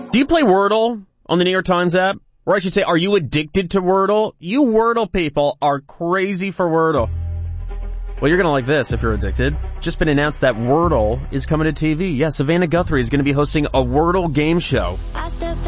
Do you play Wordle on the New York Times app? Or I should say, are you addicted to Wordle? You Wordle people are crazy for Wordle. Well, you're going to like this if you're addicted. Just been announced that Wordle is coming to TV. Yeah, Savannah Guthrie is going to be hosting a Wordle game show.